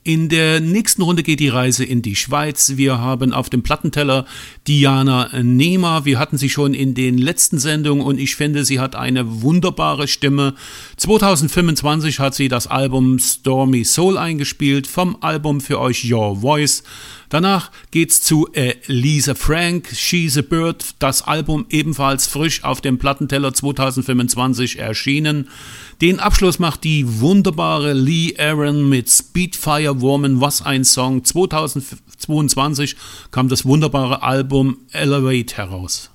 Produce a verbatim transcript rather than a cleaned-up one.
In der nächsten Runde geht die Reise in die Schweiz. Wir haben auf dem Plattenteller Diana Nehmer. Wir hatten sie schon in den letzten Sendungen und ich finde, sie hat eine wunderbare Stimme. zwanzig fünfundzwanzig hat sie das Album Stormy Soul eingespielt, vom Album für euch Your Voice. Danach geht's zu Lisa Frank, She's a Bird, das Album ebenfalls frisch auf dem Plattenteller zwanzig fünfundzwanzig erschienen. Den Abschluss macht die wunderbare Lee Aaron mit Speedfire Woman, was ein Song. zwanzig zweiundzwanzig kam das wunderbare Album Elevate heraus.